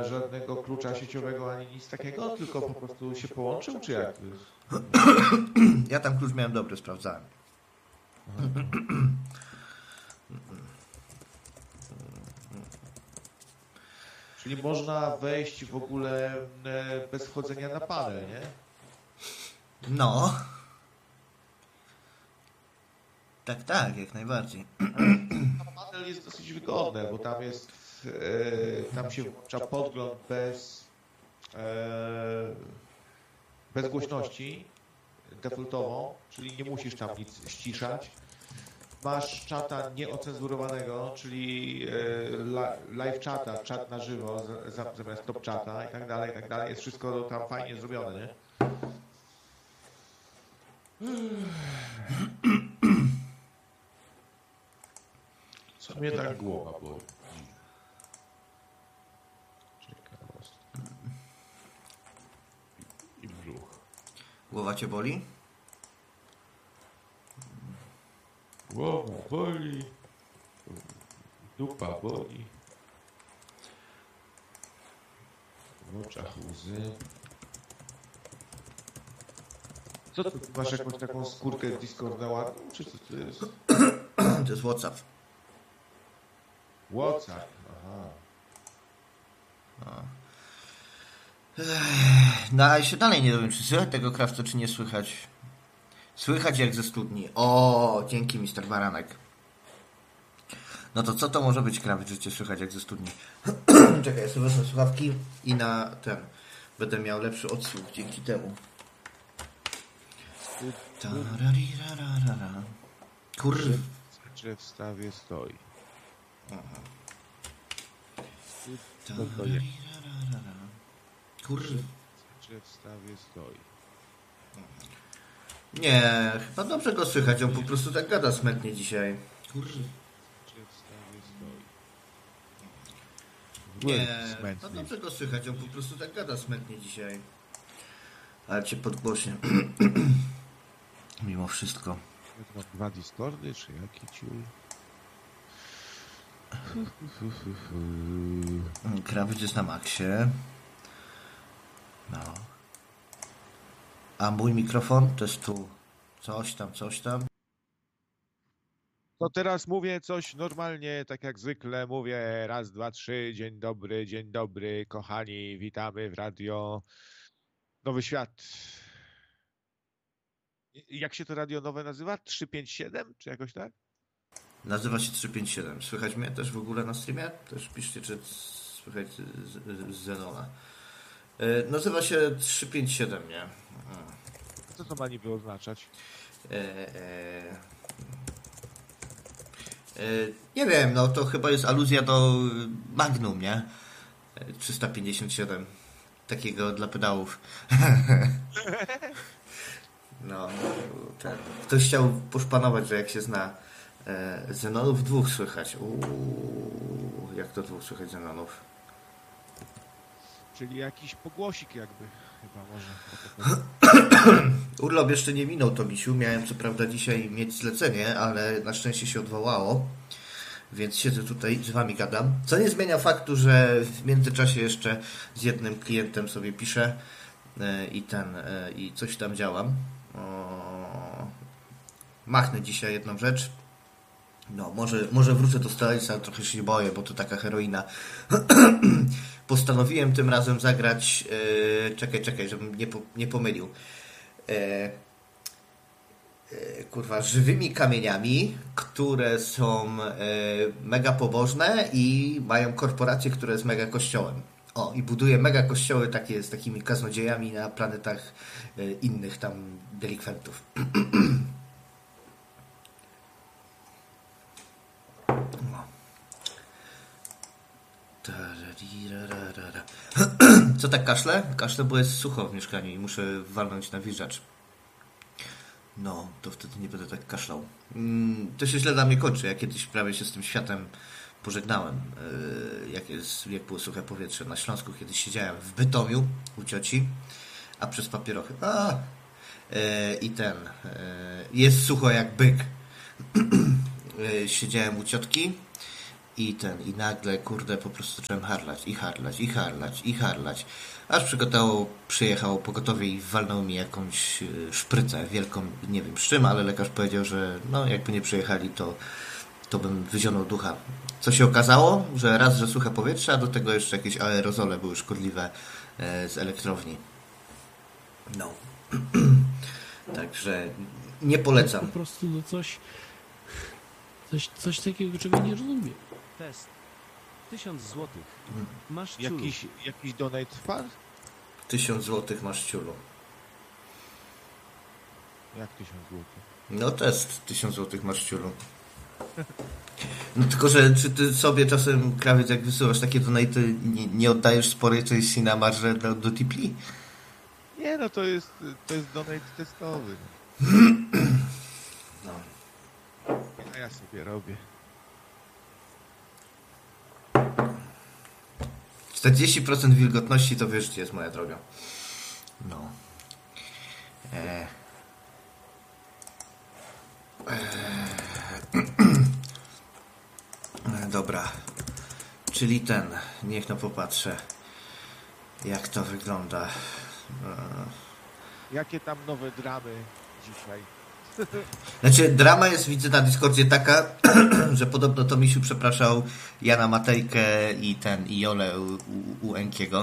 żadnego klucza sieciowego ani nic takiego, tylko po prostu się połączył, czy jak? Ja tam klucz miałem dobry, sprawdzałem. Czyli można wejść w ogóle bez wchodzenia na panel, nie? No. Tak, jak najbardziej. Panel jest dosyć wygodny, bo tam jest, tam się włącza podgląd bez głośności defaultową, czyli nie musisz tam nic ściszać. Masz czata nieocenzurowanego, czyli live czata, czat na żywo zamiast top czata i tak dalej. Jest wszystko tam fajnie zrobione, nie? Co mnie tak głowa boli? Ciekawostka. I brzuch. Głowa cię boli? Głowa boli. Dupa boli. W oczach łzy. Co ty masz jakąś taką skórkę Discorda ładną? Czy co to jest? To jest WhatsApp. WhatsApp, aha. No ale się dalej nie dowiem, czy słychać tego krawca, czy nie słychać. Słychać jak ze studni. O, dzięki Mr. Baranek. No to co to może być krawiec, że cię słychać jak ze studni? Czekaj, ja sobie wezmę słuchawki i na ten będę miał lepszy odsłuch dzięki temu. Kurwa. Że w stawie stoi. Aha. Kurwa. Że w stawie stoi. Nie, chyba dobrze go słychać, on po prostu tak gada smętnie dzisiaj. Kurwa. Że w stawie stoi. Nie, chyba dobrze go słychać, on po prostu tak gada smętnie dzisiaj. Ale cię podgłośnie. Mimo wszystko. Ma dwa Discordy, czy jaki ciul? Krawiec jest na maksie. No. A mój mikrofon to jest tu coś tam. To teraz mówię coś normalnie, tak jak zwykle mówię. Raz, dwa, trzy. Dzień dobry, kochani. Witamy w radio Nowy Świat. Jak się to radio nowe nazywa? 357? Czy jakoś tak? Nazywa się 357. Słychać mnie też w ogóle na streamie? Też piszcie, czy słychać z Zenona. Nazywa się 357, nie? Co to ma niby oznaczać? Nie wiem, no to chyba jest aluzja do Magnum, nie? 357. Takiego dla pedałów. No, ten. Ktoś chciał poszpanować, że jak się zna Zenonów, dwóch słychać. Jak to dwóch słychać Zenonów? Czyli jakiś pogłosik jakby. Chyba może. Urlop jeszcze nie minął, Tomisiu. Miałem co prawda dzisiaj mieć zlecenie, ale na szczęście się odwołało. Więc siedzę tutaj, z wami gadam. Co nie zmienia faktu, że w międzyczasie jeszcze z jednym klientem sobie piszę i coś tam działam. Machnę dzisiaj jedną rzecz. No, może wrócę do Starlights, ale trochę się boję, bo to taka heroina. Postanowiłem tym razem zagrać... Czekaj, żebym nie pomylił. Kurwa, żywymi kamieniami, które są mega pobożne i mają korporację, która jest mega kościołem. O, i buduje mega kościoły takie z takimi kaznodziejami na planetach innych tam delikwentów. No. Co tak kaszle? Kaszle, bo jest sucho w mieszkaniu i muszę walnąć nawilżacz. No, to wtedy nie będę tak kaszlał. To się źle dla mnie kończy. Ja kiedyś prawie się z tym światem pożegnałem. Jak było suche powietrze na Śląsku. Kiedyś siedziałem w Bytomiu u cioci, a przez papierochy. Jest sucho jak byk. Siedziałem u ciotki I nagle, kurde, po prostu zacząłem harlać. Aż przyjechało pogotowie i walnął mi jakąś szprycę wielką, nie wiem z czym, ale lekarz powiedział, że no jakby nie przyjechali, to bym wyzionął ducha. Co się okazało? Że raz, że suche powietrze, a do tego jeszcze jakieś aerozole były szkodliwe z elektrowni. No. Także nie polecam. Po prostu no coś takiego, czego nie rozumiem. Test. 1000 złotych. Masz ciulu. Jakiś donate wpadł? 1000 złotych masz ciulu. Jak 1000 złotych? No test. 1000 złotych masz ciulu. No tylko, że czy ty sobie czasem, krawiec, jak wysyłasz takie donaty, nie oddajesz sporej części na marżę do Tipli? Nie, no to jest donate testowy. No. A ja sobie robię. 40% wilgotności to wiesz, gdzie jest moja droga. No. Dobra. Czyli niech no popatrzę, jak to wygląda. Jakie tam nowe dramy dzisiaj? Znaczy, drama jest, widzę na Discordzie taka, że podobno to Misiu przepraszał Jana Matejkę i Jolę u Enkiego.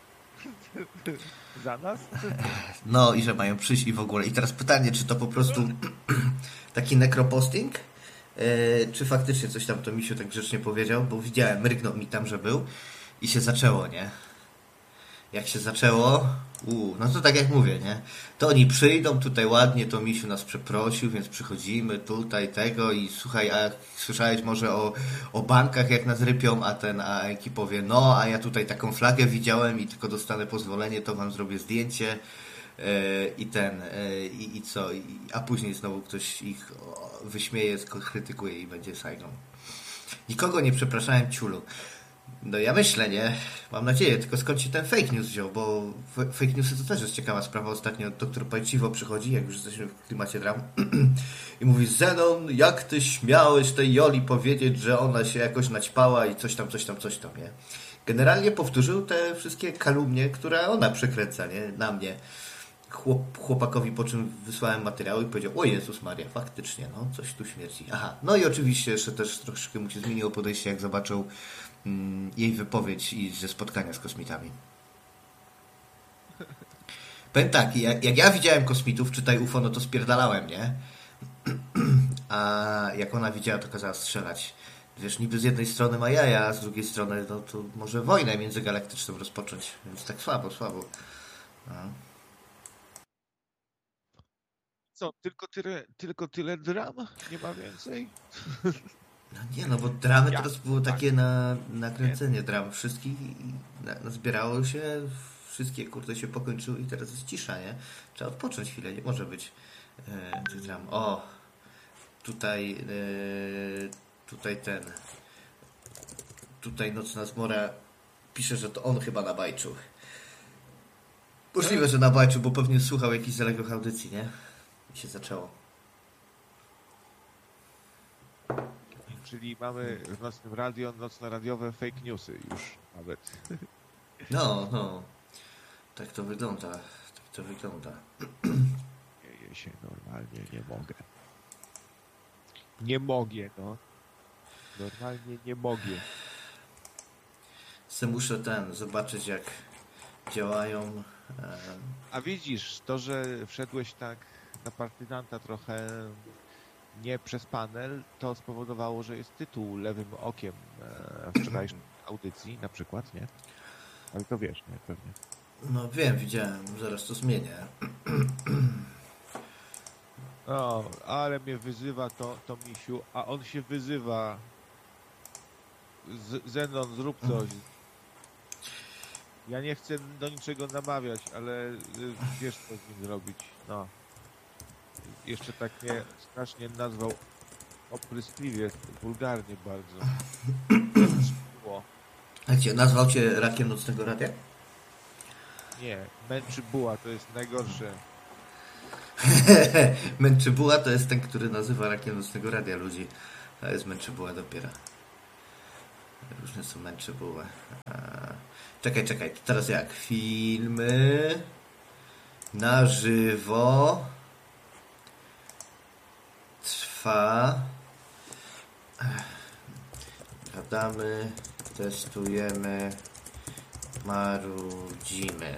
Za nas? No i że mają przyjść i w ogóle. I teraz pytanie, czy to po prostu taki necroposting, czy faktycznie coś tam to Misiu tak grzecznie powiedział, bo widziałem, mrygnął mi tam, że był i się zaczęło, nie? Jak się zaczęło, no to tak jak mówię, nie? To oni przyjdą tutaj ładnie, to Misiu nas przeprosił, więc przychodzimy tutaj tego i słuchaj, a słyszałeś może o bankach jak nas rypią, a Eki powie, no a ja tutaj taką flagę widziałem i tylko dostanę pozwolenie, to wam zrobię zdjęcie i co? A później znowu ktoś ich wyśmieje, krytykuje i będzie Saigon. Nikogo nie przepraszałem, ciulu. No ja myślę, nie? Mam nadzieję, tylko skąd się ten fake news wziął, bo fake newsy to też jest ciekawa sprawa. Ostatnio doktor Pajciwo przychodzi, jak już jesteśmy w klimacie dram i mówi, Zenon, jak ty śmiałeś tej Joli powiedzieć, że ona się jakoś naćpała i coś tam, nie? Generalnie powtórzył te wszystkie kalumnie, które ona przekręca, nie? Na mnie. Chłopakowi, po czym wysłałem materiały i powiedział, o Jezus Maria, faktycznie, no, coś tu śmierci. Aha, no i oczywiście jeszcze też troszeczkę mu się zmieniło podejście, jak zobaczył jej wypowiedź i ze spotkania z kosmitami. Powiem tak, jak ja widziałem kosmitów, czytaj UFO, no to spierdalałem, nie? A jak ona widziała, to kazała strzelać. Wiesz, niby z jednej strony ma jaja, a z drugiej strony, no to może wojnę międzygalaktyczną rozpocząć, więc tak słabo. No. Co, tylko tyle dram? Nie ma więcej? No nie, no bo dramy teraz było takie nakręcenie dram wszystkich i zbierało się, wszystkie kurde się pokończyły i teraz jest cisza, nie? Trzeba odpocząć chwilę, nie może być tych dram. O, tutaj Nocna Zmora pisze, że to on chyba nabajczył. Możliwe, że nabajczył, bo pewnie słuchał jakichś zaległych audycji, nie? I się zaczęło. Czyli mamy w nocnym radio, nocno-radiowe fake newsy już nawet. No. Tak to wygląda. Ja się normalnie nie mogę. Nie mogę, no. Normalnie nie mogę. Muszę zobaczyć, jak działają. A widzisz, to, że wszedłeś tak na partyzanta trochę nie przez panel, to spowodowało, że jest tytuł lewym okiem wczorajszej audycji, na przykład, nie? Ale to wiesz, nie? Pewnie. No wiem, widziałem, zaraz to zmienię. O, ale mnie wyzywa to Misiu, a on się wyzywa. Zenon, zrób coś. Ja nie chcę do niczego namawiać, ale wiesz, co z nim zrobić. No. Jeszcze tak mnie strasznie nazwał opryskliwie, wulgarnie bardzo. A gdzie? Nazwał cię rakiem nocnego radia? Nie, męczy buła, to jest najgorsze. Męczybuła to jest ten, który nazywa rakiem nocnego radia ludzi. To jest Męczybuła dopiero. Różne są męcze były. Czekaj. Teraz jak? Filmy na żywo trwa. Gadamy, testujemy, marudzimy.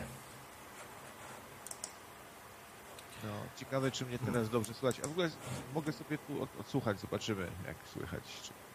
No, ciekawe, czy mnie teraz dobrze słychać. A w ogóle mogę sobie tu odsłuchać, zobaczymy, jak słychać.